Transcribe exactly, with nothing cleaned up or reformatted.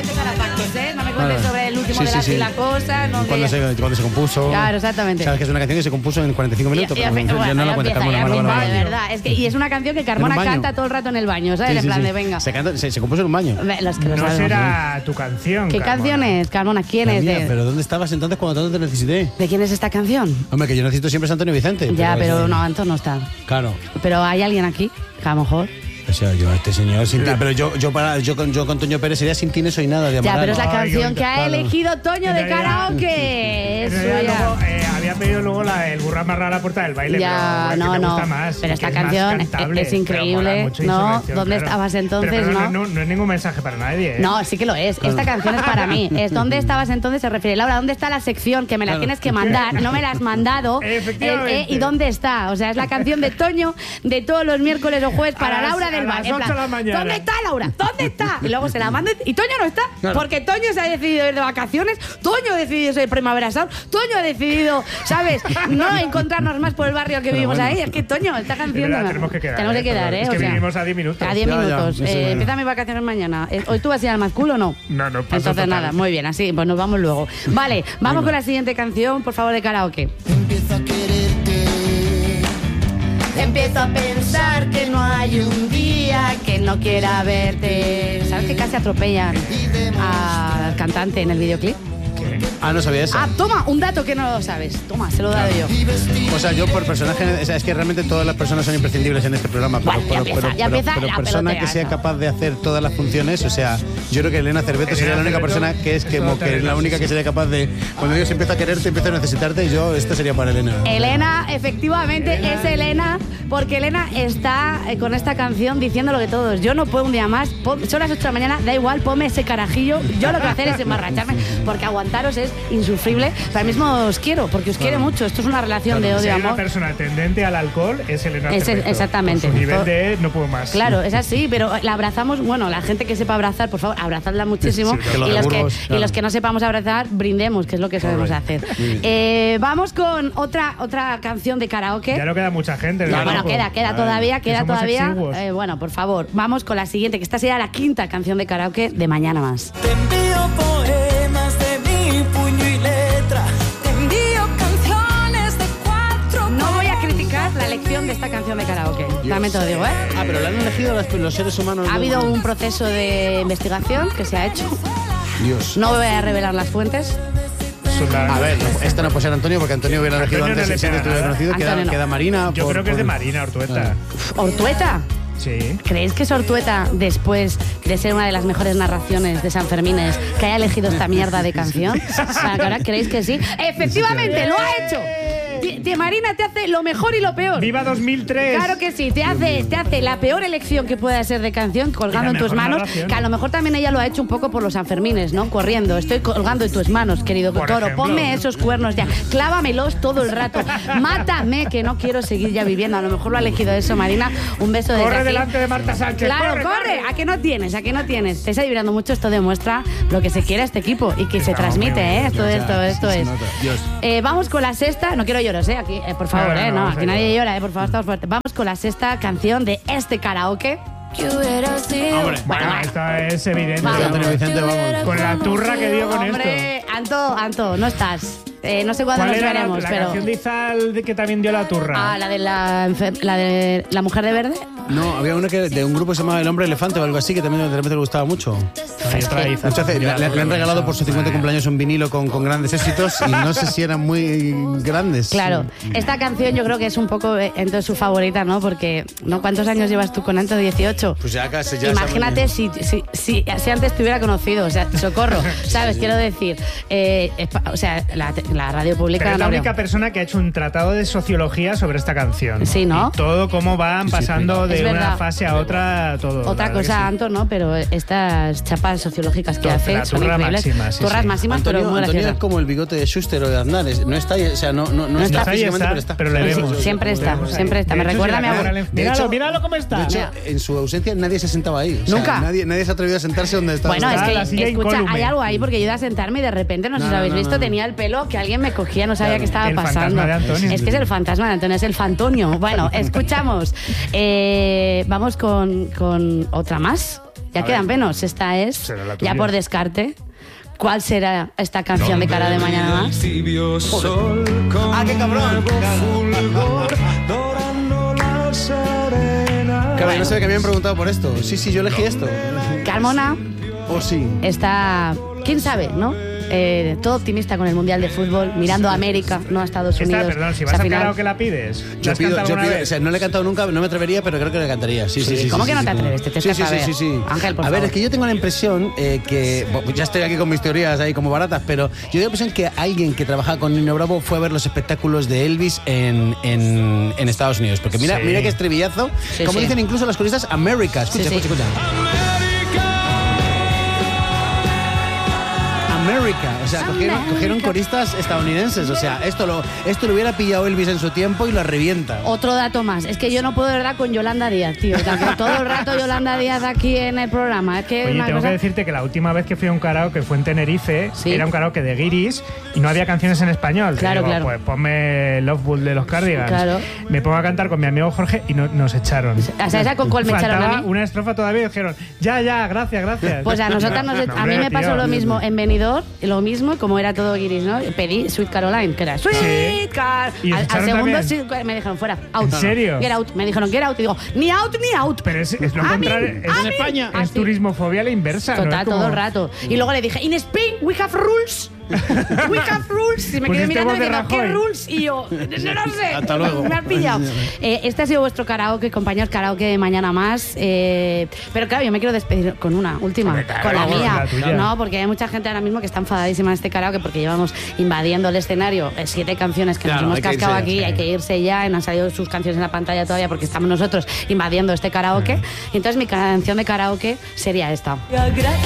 cuentes ahora factos, ¿eh? No me cuentes Claro. sobre el último Sí, de sí, la, sí. la cosa. No Cuando de... se, cuando se compuso. Claro, exactamente. Sabes que es una canción que se compuso en cuarenta y cinco minutos. Y- y- pero bueno, ya no ya la cuenta empieza, Carmona. ya Vale, empieza, vale, de vale. verdad. Es que, y es una canción que Carmona En un baño. canta todo el rato en el baño, ¿sabes? Sí, en sí, plan sí. de venga. Se, canta, se, se compuso en un baño. Los que lo No saben. será tu canción. ¿Qué Carmona. canción es, Carmona? ¿Quién La es? mía, De... pero ¿dónde estabas entonces cuando tanto te necesité? ¿De quién es esta canción? Hombre, que yo necesito siempre a Antonio Vicente. Ya, pero es- no, Anton no está. Claro. Pero hay alguien aquí, que a lo mejor. O sea, yo, este señor, sin ti, La- pero yo, yo, para, yo, con, yo con Toño Pérez sería Sin ti no soy nada de Ya, Amaral. pero es la Ay, qué canción bonito. que ha Claro. elegido Toño En de realidad- karaoke. En Eso realidad, ya. luego, eh, había pedido luego la, el burro amarrado a la puerta del baile. Ya, pero, no, que me no. gusta más, Pero y esta que es más canción cantable, es pero increíble, mola mucho ¿no? Insurrección, ¿Dónde claro. estabas entonces, Pero, pero no? no, no es ningún mensaje para nadie. ¿eh? No, sí que lo es. Esta canción es para mí. Es ¿dónde estabas entonces? Se refiere. Laura, ¿dónde está la sección? Que me la Claro. tienes que mandar. No me la has mandado. Efectivamente. Eh, eh, ¿Y dónde está? O sea, es la canción de Toño de todos los miércoles o jueves para A las- Laura a del las Val. En ocho plan, de la mañana. ¿dónde está Laura? ¿Dónde está? Y luego se la manda y Toño no está. Claro. Porque Toño se ha decidido ir de vacaciones. Toño ha decidido ser Primavera Sound. Toño ha decidido, ¿sabes? No encontrarnos más por el barrio que vivimos bueno. ahí. Es que Toño, esta De canción. verdad, no- tenemos que quedar. Tenemos que quedar, ¿eh? Es O que sea, vivimos a diez minutos. a diez Ya, ya, minutos. eso Eh, bueno. Empiezan mis vacaciones mañana. Eh, ¿Hoy tú vas a ir al Mazcool o no? No, no, paso Entonces total. nada, muy bien, así, pues nos vamos luego. Vale, vamos con la siguiente canción, por favor, de karaoke. Empiezo a quererte. Empiezo a pensar que no hay un día que no quiera verte. ¿Sabes que casi atropellan al cantante en el videoclip? Ah, no sabía eso. Ah, toma, un dato que no lo sabes. Toma, se lo he dado yo. O sea, yo por personaje, o sea, es que realmente todas las personas son imprescindibles en este programa. Pero, Bueno, ya pero, empieza, pero, ya pero- empieza pero la persona pelotera que sea esa. capaz de hacer todas las funciones, o sea, yo creo que Elena Cerveto sería la única Cerveto, persona que es que, eso mo- que es la única que sería capaz de, cuando Dios empieza a quererte, empieza a necesitarte, y yo, esto sería para Elena. Elena, efectivamente, es Elena, porque Elena está eh, con esta canción diciendo lo que todos. Yo no puedo un día más, pon- son las ocho de la mañana, da igual, ponme ese carajillo. Yo lo que voy a hacer es emborracharme, porque aguantaros es insufrible. Pero ahora mismo os quiero, porque os quiere mucho. Esto es una relación de Si hay odio-amor. una persona tendente al alcohol, es Elena Es- Cerveto. exactamente. Por su nivel Todo- de no puedo más. Claro, es así, pero la abrazamos, bueno, la gente que sepa abrazar, por favor, abrazadla muchísimo. Sí, que lo y, de los que, Burgos, y claro. los que no sepamos abrazar, brindemos, que es lo que sabemos hacer. Eh, vamos con otra, otra canción de karaoke. Ya no queda mucha gente. Ya, ¿no? bueno, queda, queda Ay, todavía, que queda somos todavía. exiguos. Eh, bueno, por favor, vamos con la siguiente, que esta será la quinta canción de karaoke de Mañana Más. Te envío poemas de mi puño y letra. Te envío canciones de cuatro. No voy a criticar la elección de esta canción de karaoke, también te lo digo, ¿eh? Ah, pero la han elegido los, los seres humanos. Ha ¿no? habido un proceso de investigación que se ha hecho. Dios. No voy a revelar las fuentes. Son- A ver, no, esta no puede ser Antonio, porque Antonio hubiera elegido Antonio no antes le si se pega estuviera nada. conocido. Queda, Antonio no. queda Marina. Yo por- creo que es de por- Marina Ortueta. ¿Ortueta? Sí. ¿Creéis que es Ortueta, después de ser una de las mejores narraciones de San Fermines, que haya elegido esta mierda de canción? O sea, que ahora creéis que sí. ¡Efectivamente, lo ha hecho! Ti- ti- Marina te hace lo mejor y lo peor. ¡Viva dos mil tres! Claro que sí, te hace, te hace la peor elección que pueda ser de canción colgando Y en la tus mejor manos, narración. que a lo mejor también ella lo ha hecho un poco por los Sanfermines, ¿no? Corriendo, estoy colgando en tus manos, querido Por toro, ejemplo. ponme esos cuernos ya, clávamelos todo el rato, mátame que no quiero seguir ya viviendo, a lo mejor lo ha elegido eso, Marina, un beso desde Corre aquí. delante de Marta Sánchez. Claro, corre, ¿a qué no tienes? ¿A qué no tienes? Te está vibrando mucho, esto demuestra lo que se quiere a este equipo y que se Está transmite, muy ¿eh? bien, Esto, ya, esto, esto sí se es. nota. Dios. Eh, vamos con la sexta, no quiero lloros, ¿eh? Aquí, eh, por favor, No, no, ¿eh? no, No, vamos a aquí nadie llorar. llora, ¿eh? Por favor, estamos fuertes. Vamos con la sexta canción de este karaoke. Que hubiera sido. Hombre, Bueno, va. esta es evidente. Va. Antonio Vicente, vamos. Con la turra que dio con esto. Hombre, Anto, Anto, no estás. Eh, no sé cuándo ¿Cuál nos era la, veremos, la pero... canción de Izal de que también dio la turra? Ah, la de la, enfer- la de la mujer de verde. No, había una que de un grupo que se llamaba El Hombre Elefante o algo así, que también de repente le gustaba mucho. Hay otra de Izal. Entonces, le, le- le han regalado por su cincuenta cumpleaños un vinilo con, con grandes éxitos y no sé si eran muy grandes. Claro, esta canción yo creo que es un poco eh, entonces su favorita, ¿no? Porque, ¿no? ¿Cuántos años llevas tú con Anto? dieciocho. Pues ya casi, ya Imagínate si, si, si, si antes te hubiera conocido, o sea, socorro, ¿sabes? Quiero decir, eh, es pa- o sea, la, la radio pública... Pero es la no creo. única persona que ha hecho un tratado de sociología sobre esta canción. Sí, ¿no? Y todo cómo van Sí, sí, pasando sí. Es de una verdad. fase a otra, todo. la Otra verdad que cosa, sí. Anto, ¿no? Pero estas chapas sociológicas que La hace son turra increíbles. máxima, sí, Turras sí. máximas, Antonio, pero muy Antonio graciosas. es como el bigote de Schuster o de Aznar. es- No está, ahí, o sea, no, no, no, No está, está. Ahí físicamente, está, pero está. pero le Sí, sí, vemos. siempre está, Vemos ahí. siempre está. Me De hecho, recuerda a si mi la abuelo. cámara le- De Míralo, hecho- míralo cómo está. De hecho, Mira. en su ausencia nadie se sentaba ahí. O sea, Nunca. Nadie, nadie se ha atrevido a sentarse donde estaba. Bueno, es Está que, la silla escucha, incólume. hay algo ahí porque yo iba a sentarme y de repente, no sé No, si lo no, habéis no, visto, no. tenía el pelo que alguien me cogía, no sabía Claro. qué estaba El pasando. fantasma de Antonio. Es que es el fantasma de Antonio, es el fantonio. Bueno, escuchamos. Eh, vamos con, con otra más. Ya A quedan ver. menos. Esta es, Será la ya tuya. por descarte, ¿cuál será esta canción de Cara de Mañana Más? Tibio sol con ¡Ah, qué cabrón! fulgor, dorando las arenas. Claro, no sé que me habían preguntado por esto. Sí, sí, yo elegí esto. Carmona Oh, sí. está, quién sabe, ¿no? Eh, todo optimista con el Mundial de Fútbol, mirando a América, no a Estados Esta, Unidos. perdón, si esa vas al final. karaoke la pides. ¿La Yo has pido, cantado yo alguna pido, vez? o sea, no le he cantado nunca, no me atrevería, pero creo que le cantaría. Sí, sí, sí. ¿Cómo sí, que no sí, te sí. atreves? Te tienes sí, que sí, saber. sí, sí, sí. Ángel, por A ver, favor. es que yo tengo la impresión eh, que, bueno, pues ya estoy aquí con mis teorías ahí como baratas, pero yo tengo la impresión que alguien que trabajaba con Nino Bravo fue a ver los espectáculos de Elvis en, en, en Estados Unidos. Porque mira, Sí. mira qué estribillazo. Sí, como sí. dicen incluso las coristas, America. Escucha, Sí, sí. escucha, escucha. America, o sea, cogieron, America. cogieron coristas estadounidenses, o sea, esto lo, esto lo hubiera pillado Elvis en su tiempo y lo revienta. Otro dato más, es que yo no puedo de verdad con Yolanda Díaz, tío. O sea, que todo el rato Yolanda Díaz aquí en el programa. Es que Oye, una tengo cosa- que decirte que la última vez que fui a un karaoke fue en Tenerife, Sí. era un karaoke de guiris y no había canciones en español. Claro, Digo, claro. Pues ponme Love Bull de los Cardigans. Claro. Me pongo a cantar con mi amigo Jorge y no- nos echaron. O sea, ¿esa con cuál me echaron a Faltaba mí? una estrofa todavía y dijeron, ya, ya, gracias, gracias. Pues a nosotras nos, No, a mí hombre, me pasó tío. lo mismo en Benidorm, lo mismo, como era todo guiris, ¿no? Pedí Sweet Caroline, que era Sweet Sí. Car. ¿Y os Al, al echaron segundo también? sí, me dijeron fuera, out. ¿En serio? Get out. Me dijeron get out y digo, ni out ni out. Pero es, es lo A mí, contrario. a Es, mí. España. es Así. turismofobia a la inversa. ¿no? Total, Es como- todo el rato. Y luego le dije, in Spain we have rules. We have rules. Y me quedé Pusiste mirando voz y de diciendo, ¿qué Rajoy? rules? Y yo, no, no sé. Hasta luego. Me has pillado. Eh, este ha sido vuestro karaoke, compañeros, karaoke de Mañana Más. Eh, pero claro, yo me quiero despedir con una última, Hombre, claro, con la vamos, mía. la tuya. No, porque hay mucha gente ahora mismo que está enfadadísima en este karaoke porque llevamos invadiendo el escenario. Eh, siete canciones que Claro, nos hay hemos que cascado irse ya, aquí, sí. hay que irse ya. Y no han salido sus canciones en la pantalla todavía porque estamos nosotros invadiendo este karaoke. Y entonces mi canción de karaoke sería esta. Gracias.